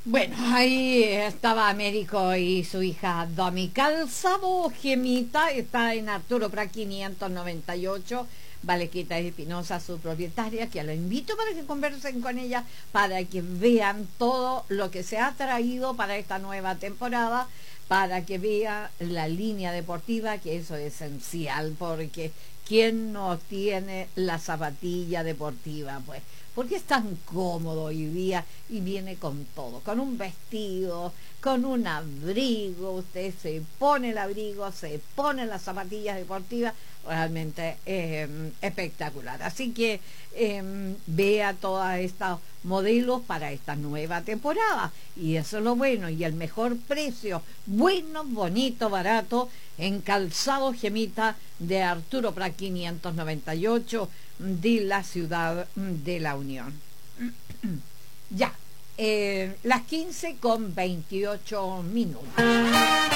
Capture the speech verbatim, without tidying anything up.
Bueno, ahí estaba Américo y su hija Domi. Calzado Gemita está en Arturo Prat quinientos noventa y ocho. Valequita Espinosa, su propietaria, que la invito para que conversen con ella, para que vean todo lo que se ha traído para esta nueva temporada, para que vea la línea deportiva, que eso es esencial, porque ¿quién no tiene la zapatilla deportiva? Pues porque es tan cómodo hoy día y viene con todo, con un vestido, con un abrigo. Usted se pone el abrigo, se pone las zapatillas deportivas, realmente eh, espectacular. Así que eh, vea todos estos modelos para esta nueva temporada, y eso es lo bueno, y el mejor precio, bueno, bonito, barato, en Calzado Gemita de Arturo Prat quinientos noventa y ocho de la ciudad de La Unión. Ya, eh, las quince con veintiocho minutos.